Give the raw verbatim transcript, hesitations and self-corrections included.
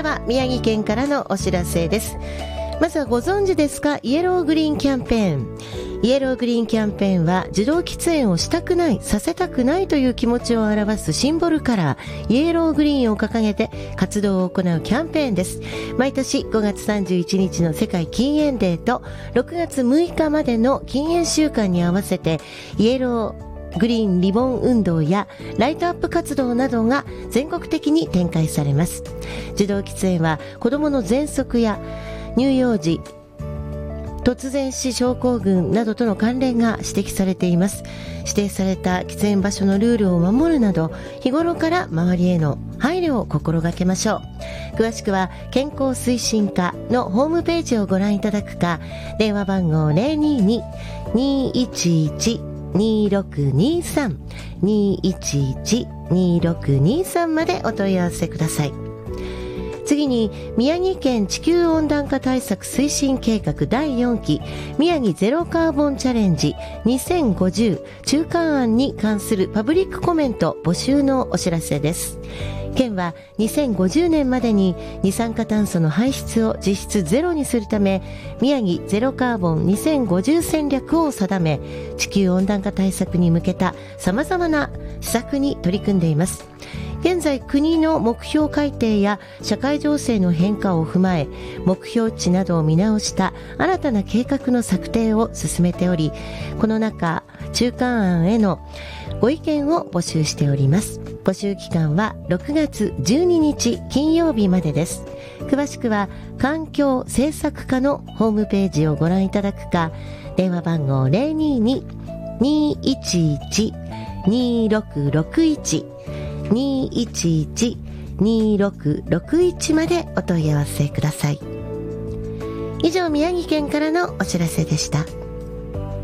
は宮城県からのお知らせです。まずはご存知ですか、イエローグリーンキャンペーン。イエローグリーンキャンペーンは受動喫煙をしたくない、させたくないという気持ちを表すシンボルカラー、イエローグリーンを掲げて活動を行うキャンペーンです。毎年ごがつさんじゅういちにちの世界禁煙デーとろくがつむいかまでの禁煙週間に合わせて、イエローグリーンリボン運動やライトアップ活動などが全国的に展開されます。受動喫煙は子どもの喘息や乳幼児突然死症候群などとの関連が指摘されています。指定された喫煙場所のルールを守るなど、日頃から周りへの配慮を心がけましょう。詳しくは健康推進課のホームページをご覧いただくか、電話番号 ゼロにーにー にーいちいち にーろくにーさん にーいちいち にーろくにーさんまでお問い合わせください。次に、宮城県地球温暖化対策推進計画だいよんき宮城ゼロカーボンチャレンジにせんごじゅう中間案に関するパブリックコメント募集のお知らせです。県はにせんごじゅうねんまでに二酸化炭素の排出を実質ゼロにするため、宮城ゼロカーボンにせんごじゅう戦略を定め、地球温暖化対策に向けた様々な施策に取り組んでいます。現在、国の目標改定や社会情勢の変化を踏まえ、目標値などを見直した新たな計画の策定を進めており、この中、中間案へのご意見を募集しております。募集期間はろくがつじゅうににち金曜日までです。詳しくは環境政策課のホームページをご覧いただくか、電話番号 ゼロにーにー にーいちいち にーろくろくいち にーいちいち にーろくろくいちまでお問い合わせください。以上、宮城県からのお知らせでした。